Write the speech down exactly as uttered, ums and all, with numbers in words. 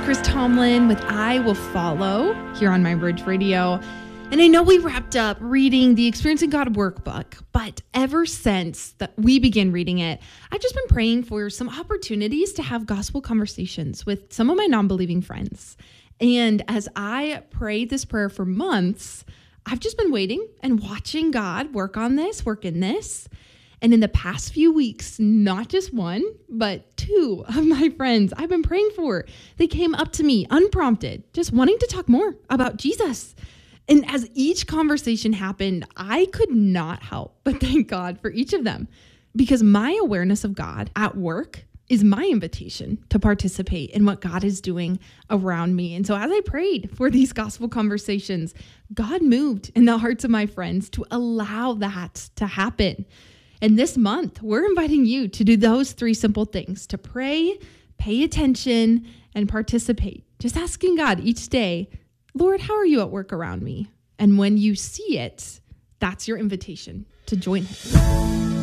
Chris Tomlin with I Will Follow here on My Ridge Radio. And I know we wrapped up reading the Experiencing God workbook, but ever since that we began reading it, I've just been praying for some opportunities to have gospel conversations with some of my non-believing friends. And as I prayed this prayer for months, I've just been waiting and watching God work on this, work in this. And in the past few weeks, not just one, but two of my friends I've been praying for, they came up to me unprompted, just wanting to talk more about Jesus. And as each conversation happened, I could not help but thank God for each of them, because my awareness of God at work is my invitation to participate in what God is doing around me. And so as I prayed for these gospel conversations, God moved in the hearts of my friends to allow that to happen. And this month, we're inviting you to do those three simple things: to pray, pay attention, and participate. Just asking God each day, Lord, how are you at work around me? And when you see it, that's your invitation to join him.